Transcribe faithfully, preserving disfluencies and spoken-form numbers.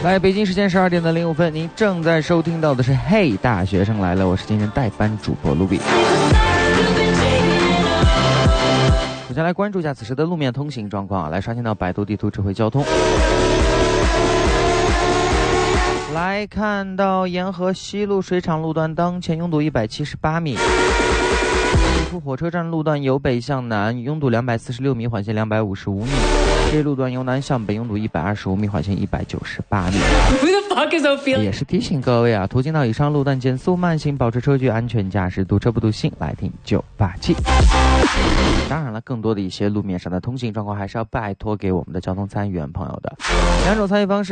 来，北京时间十二点的零五分，您正在收听到的是《嘿，大学生来了》，我是今天代班主播卢比。首先来关注一下此时的路面通行状况啊，来刷新到百度地图智慧交通。来看到沿河西路水厂路段当前拥堵一百七十八米，地图火车站路段由北向南拥堵两百四十六米，缓线两百五十五米。这路段由南向北拥堵一百二十五米，缓线一百九十八米。也是提醒各位啊，途经到以上路段减速慢行，保持车距，安全驾驶，堵车不堵心。来听九八七。当然了，更多的一些路面上的通行状况还是要拜托给我们的交通参与员朋友的。两种参与方式。